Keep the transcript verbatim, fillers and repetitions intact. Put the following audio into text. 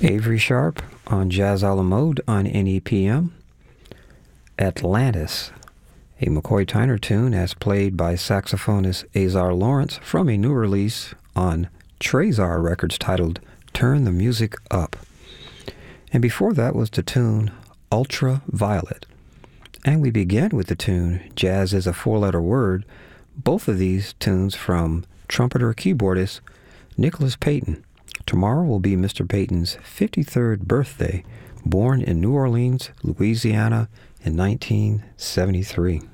Avery Sharp on Jazz a la Mode on N E P M. Atlantis, a McCoy Tyner tune as played by saxophonist Azar Lawrence from a new release on Trezar Records titled Turn the Music Up. And before that was the tune Ultraviolet. And we began with the tune Jazz is a Four-Letter Word, both of these tunes from trumpeter keyboardist Nicholas Payton. Tomorrow will be Mister Payton's fifty-third birthday, born in New Orleans, Louisiana in nineteen seventy-three.